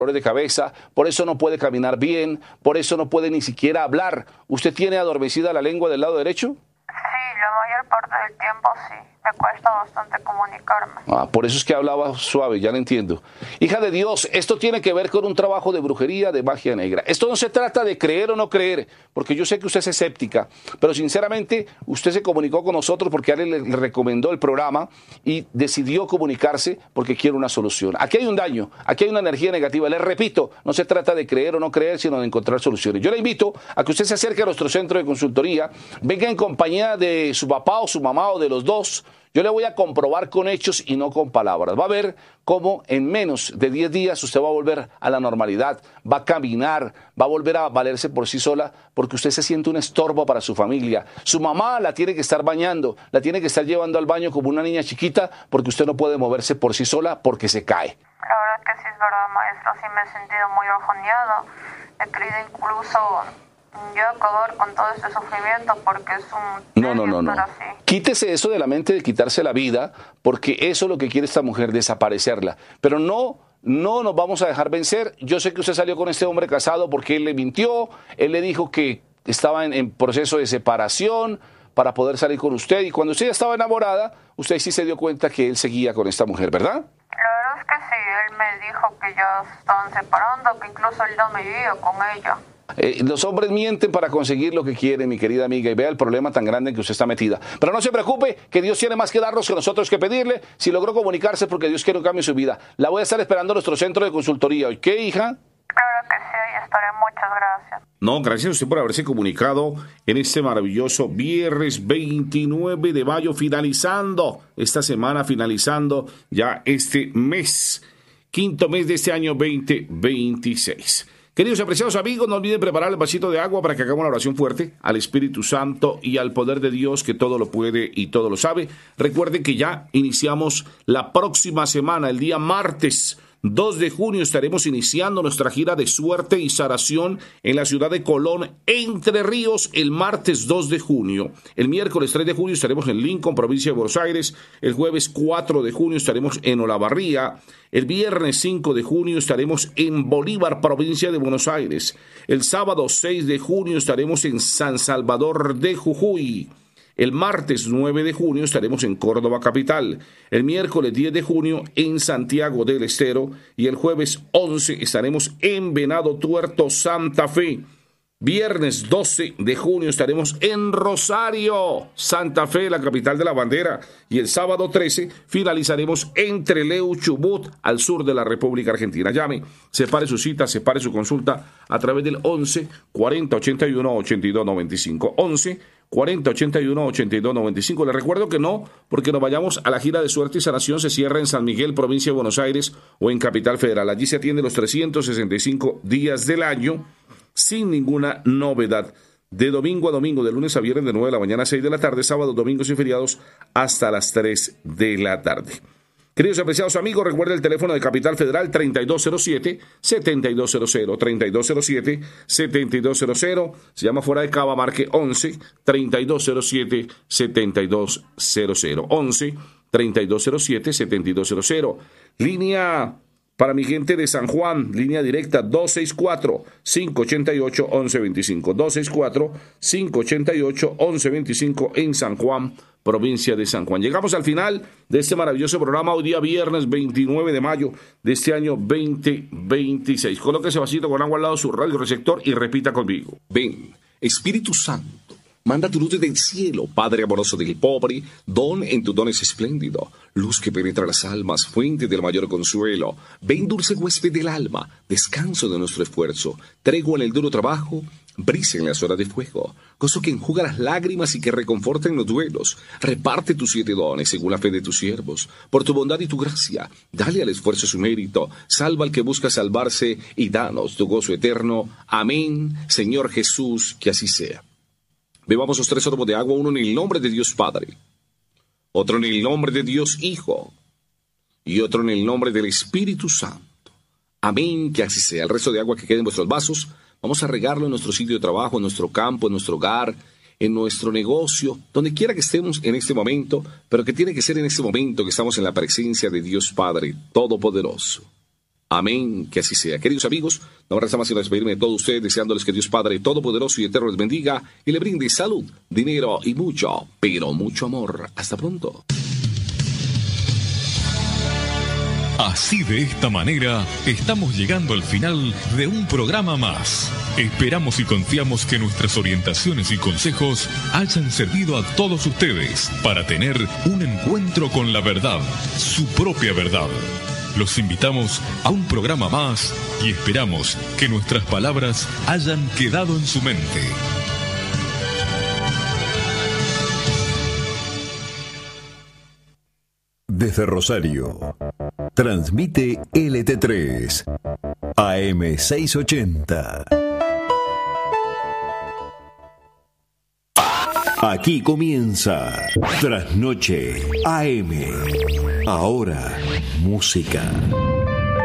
de cabeza, por eso no puede caminar bien, por eso no puede ni siquiera hablar. ¿Usted tiene adormecida la lengua del lado derecho? Sí, la mayor parte del tiempo sí. Me cuesta bastante comunicarme. Por eso es que hablaba suave, ya lo entiendo. Hija de Dios, esto tiene que ver con un trabajo de brujería, de magia negra. Esto no se trata de creer o no creer, porque yo sé que usted es escéptica, pero sinceramente usted se comunicó con nosotros porque alguien le recomendó el programa y decidió comunicarse porque quiere una solución. Aquí hay un daño, aquí hay una energía negativa. Les repito, no se trata de creer o no creer, sino de encontrar soluciones. Yo le invito a que usted se acerque a nuestro centro de consultoría, venga en compañía de su papá o su mamá o de los dos. Yo le voy a comprobar con hechos y no con palabras. Va a ver cómo en menos de 10 días usted va a volver a la normalidad, va a caminar, va a volver a valerse por sí sola porque usted se siente un estorbo para su familia. Su mamá la tiene que estar bañando, la tiene que estar llevando al baño como una niña chiquita porque usted no puede moverse por sí sola porque se cae. La verdad que sí es verdad, maestro. Sí me he sentido muy bajoneado. He querido incluso yo acabar con todo este sufrimiento porque es un... No. Quítese eso de la mente de quitarse la vida, porque eso es lo que quiere esta mujer, desaparecerla. Pero no nos vamos a dejar vencer. Yo sé que usted salió con este hombre casado porque él le mintió, él le dijo que estaba en proceso de separación para poder salir con usted, y cuando usted ya estaba enamorada, usted sí se dio cuenta que él seguía con esta mujer, ¿verdad? La verdad es que sí, él me dijo que ya se estaban separando, que incluso él no me vivía con ella. Los hombres mienten para conseguir lo que quieren, mi querida amiga, y vea el problema tan grande en que usted está metida. Pero no se preocupe, que Dios tiene más que darnos que nosotros que pedirle. Si logró comunicarse, porque Dios quiere un cambio en su vida. La voy a estar esperando en nuestro centro de consultoría. ¿Ok, hija? Claro que sí, ahí estaré. Muchas gracias. No, gracias a usted por haberse comunicado en este maravilloso viernes 29 de mayo, finalizando esta semana, finalizando ya este mes, quinto mes de este año 2026. Queridos y apreciados amigos, no olviden preparar el vasito de agua para que hagamos una oración fuerte al Espíritu Santo y al poder de Dios que todo lo puede y todo lo sabe. Recuerden que ya iniciamos la próxima semana, el día martes 2 de junio estaremos iniciando nuestra gira de suerte y sanación en la ciudad de Colón, Entre Ríos, el martes 2 de junio. El miércoles 3 de junio estaremos en Lincoln, provincia de Buenos Aires. El jueves 4 de junio estaremos en Olavarría. El viernes 5 de junio estaremos en Bolívar, provincia de Buenos Aires. El sábado 6 de junio estaremos en San Salvador de Jujuy. El martes 9 de junio estaremos en Córdoba capital, el miércoles 10 de junio en Santiago del Estero y el jueves 11 estaremos en Venado Tuerto, Santa Fe. Viernes 12 de junio estaremos en Rosario, Santa Fe, la capital de la bandera. Y el sábado 13 finalizaremos en Trelew, Chubut, al sur de la República Argentina. Llame, separe su cita, separe su consulta a través del 11 40 81 82 95. 11 40 81 82 95. Les recuerdo que no, porque nos vayamos a la gira de suerte y sanación, se cierra en San Miguel, provincia de Buenos Aires o en Capital Federal. Allí se atiende los 365 días del año, sin ninguna novedad. De domingo a domingo, de lunes a viernes, de 9 de la mañana a 6 de la tarde, sábados, domingos y feriados hasta las 3 de la tarde. Queridos y apreciados amigos, recuerden el teléfono de Capital Federal 3207-7200, 3207-7200, se llama fuera de Cava, marque 11-3207-7200, 11-3207-7200, línea para mi gente de San Juan, línea directa 264-588-1125, 264-588-1125 en San Juan, provincia de San Juan. Llegamos al final de este maravilloso programa, hoy día viernes 29 de mayo de este año 2026. Coloque ese vasito con agua al lado de su radio receptor y repita conmigo. Ven, Espíritu Santo, manda tu luz desde el cielo, Padre amoroso del pobre, don en tu don es espléndido, luz que penetra las almas, fuente del mayor consuelo. Ven, dulce huésped del alma, descanso de nuestro esfuerzo, tregua en el duro trabajo, brisa en las horas de fuego, gozo que enjuga las lágrimas y que reconforta en los duelos. Reparte tus 7 dones según la fe de tus siervos, por tu bondad y tu gracia, dale al esfuerzo su mérito, salva al que busca salvarse y danos tu gozo eterno. Amén, Señor Jesús, que así sea. Bebamos los 3 sorbos de agua, uno en el nombre de Dios Padre, otro en el nombre de Dios Hijo y otro en el nombre del Espíritu Santo. Amén, que así sea. El resto de agua que quede en vuestros vasos, vamos a regarlo en nuestro sitio de trabajo, en nuestro campo, en nuestro hogar, en nuestro negocio, donde quiera que estemos en este momento, pero que tiene que ser en este momento que estamos en la presencia de Dios Padre Todopoderoso. Amén, que así sea. Queridos amigos, no me resta más sino despedirme de todos ustedes, deseándoles que Dios Padre Todopoderoso y Eterno les bendiga y le brinde salud, dinero y mucho, pero mucho amor. Hasta pronto. Así, de esta manera, estamos llegando al final de un programa más. Esperamos y confiamos que nuestras orientaciones y consejos hayan servido a todos ustedes para tener un encuentro con la verdad, su propia verdad. Los invitamos a un programa más y esperamos que nuestras palabras hayan quedado en su mente. Desde Rosario, transmite LT3, AM 680. Aquí comienza Trasnoche AM. Ahora, música.